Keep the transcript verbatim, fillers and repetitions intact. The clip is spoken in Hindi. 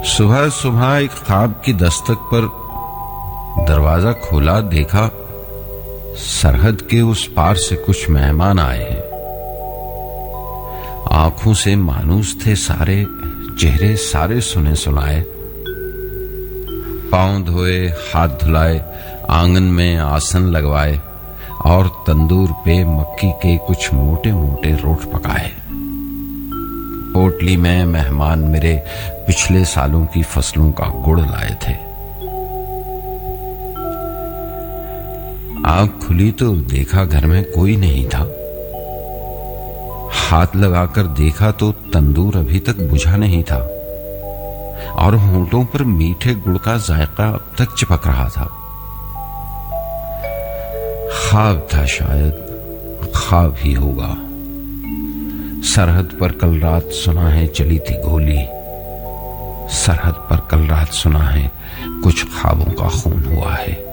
सुबह सुबह एक ख्वाब की दस्तक पर दरवाजा खोला, देखा सरहद के उस पार से कुछ मेहमान आए हैं। आंखों से मानूस थे सारे, चेहरे सारे सुने सुनाए। पांव धोए, हाथ धुलाए, आंगन में आसन लगवाए और तंदूर पे मक्की के कुछ मोटे मोटे रोट पकाए। पोटली में मेहमान मेरे पिछले सालों की फसलों का गुड़ लाए थे। आंख खुली तो देखा घर में कोई नहीं था। हाथ लगाकर देखा तो तंदूर अभी तक बुझा नहीं था और होंठों पर मीठे गुड़ का जायका अब तक चिपक रहा था। ख्वाब था शायद, ख्वाब ही होगा। सरहद पर कल रात सुना है चली थी गोली, सरहद पर कल रात सुना है कुछ ख्वाबों का खून हुआ है।